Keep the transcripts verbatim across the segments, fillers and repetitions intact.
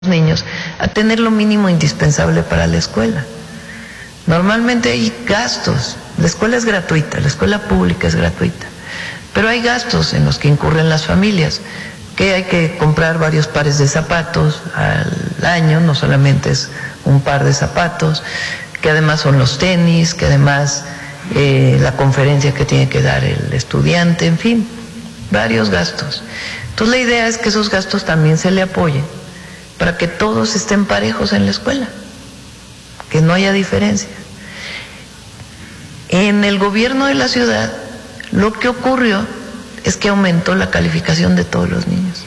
niños a tener lo mínimo indispensable para la escuela. Normalmente hay gastos, la escuela es gratuita, la escuela pública es gratuita, pero hay gastos en los que incurren las familias, que hay que comprar varios pares de zapatos al año, no solamente es un par de zapatos, que además son los tenis, que además eh, la conferencia que tiene que dar el estudiante, en fin, varios gastos. Entonces la idea es que esos gastos también se le apoyen para que todos estén parejos en la escuela, que no haya diferencia. En el gobierno de la ciudad, lo que ocurrió es que aumentó la calificación de todos los niños.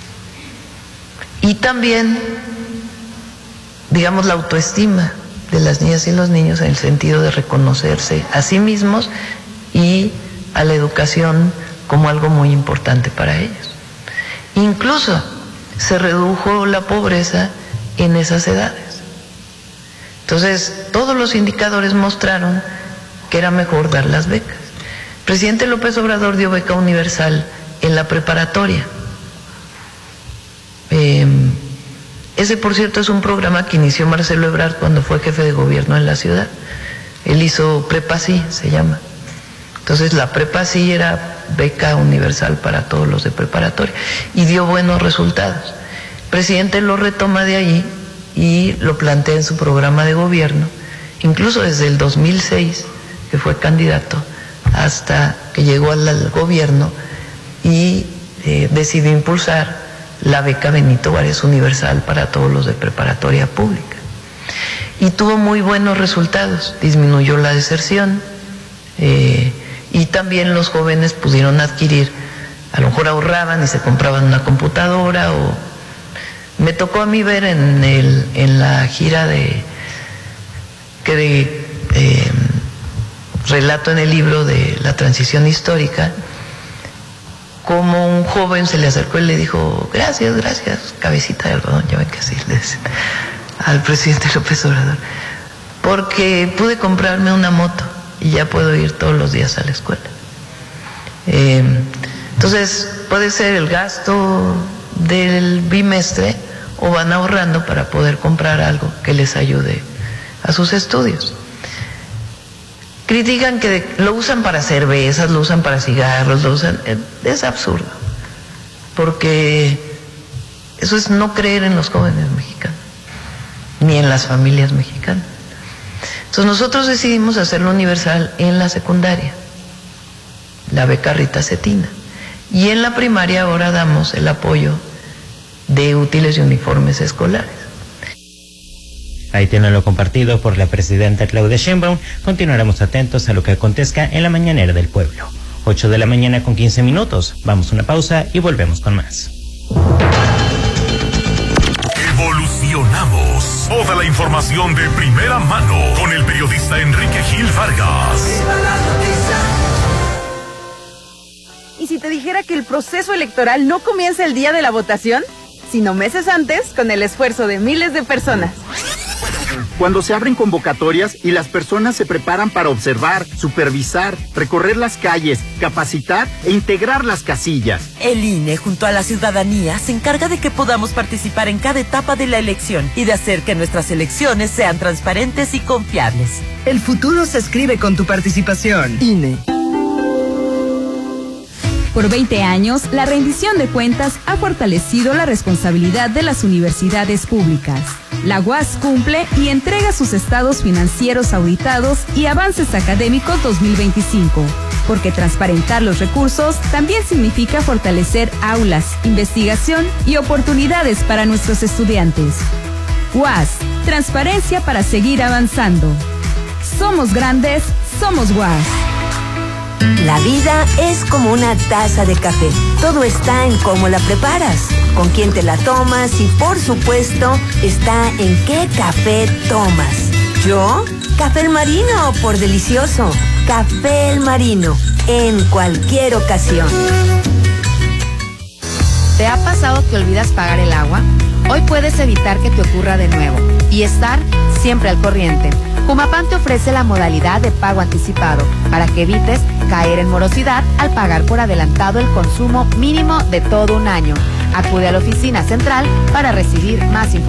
Y también, digamos, la autoestima de las niñas y los niños en el sentido de reconocerse a sí mismos y a la educación como algo muy importante para ellos. Incluso se redujo la pobreza en esas edades. Entonces, todos los indicadores mostraron que era mejor dar las becas. El presidente López Obrador dio beca universal en la preparatoria. Eh, ese, por cierto, es un programa que inició Marcelo Ebrard cuando fue jefe de gobierno en la ciudad. Él hizo Prepa Sí, se llama. Entonces, la Prepa Sí era beca universal para todos los de preparatoria y dio buenos resultados. El presidente lo retoma de ahí y lo plantea en su programa de gobierno, incluso desde el dos mil seis, que fue candidato, hasta que llegó al, al gobierno y eh, decidió impulsar la beca Benito Juárez universal para todos los de preparatoria pública. Y tuvo muy buenos resultados, disminuyó la deserción, eh, y también los jóvenes pudieron adquirir, a lo mejor ahorraban y se compraban una computadora. O me tocó a mí ver en, el, en la gira de que de, eh, relato en el libro de la transición histórica, como un joven se le acercó y le dijo: gracias, gracias, cabecita de algodón, ya ven que así le dicen al presidente López Obrador, porque pude comprarme una moto y ya puedo ir todos los días a la escuela. Eh, entonces, puede ser el gasto del bimestre o van ahorrando para poder comprar algo que les ayude a sus estudios. Critican que lo usan para cervezas, lo usan para cigarros, lo usan... Es absurdo, porque eso es no creer en los jóvenes mexicanos, ni en las familias mexicanas. Entonces nosotros decidimos hacerlo universal en la secundaria, la beca Rita Cetina, y en la primaria ahora damos el apoyo de útiles y uniformes escolares. Ahí tienen lo compartido por la presidenta Claudia Sheinbaum. Continuaremos atentos a lo que acontezca en la mañanera del pueblo. ocho de la mañana con quince minutos. Vamos a una pausa y volvemos con más. Evolucionamos. Toda la información de primera mano con el periodista Enrique Gil Vargas. ¿Y si te dijera que el proceso electoral no comienza el día de la votación, sino meses antes, con el esfuerzo de miles de personas? Cuando se abren convocatorias y las personas se preparan para observar, supervisar, recorrer las calles, capacitar e integrar las casillas. El I N E, junto a la ciudadanía, se encarga de que podamos participar en cada etapa de la elección y de hacer que nuestras elecciones sean transparentes y confiables. El futuro se escribe con tu participación. I N E. Por veinte años, la rendición de cuentas ha fortalecido la responsabilidad de las universidades públicas. La U A S cumple y entrega sus estados financieros auditados y avances académicos dos mil veinticinco, porque transparentar los recursos también significa fortalecer aulas, investigación y oportunidades para nuestros estudiantes. U A S, transparencia para seguir avanzando. Somos grandes, somos U A S. La vida es como una taza de café. Todo está en cómo la preparas, con quién te la tomas y, por supuesto, está en qué café tomas. Yo, Café El Marino, por delicioso. Café El Marino, en cualquier ocasión. ¿Te ha pasado que olvidas pagar el agua? Hoy puedes evitar que te ocurra de nuevo y estar siempre al corriente. Humapam te ofrece la modalidad de pago anticipado para que evites caer en morosidad al pagar por adelantado el consumo mínimo de todo un año. Acude a la oficina central para recibir más información.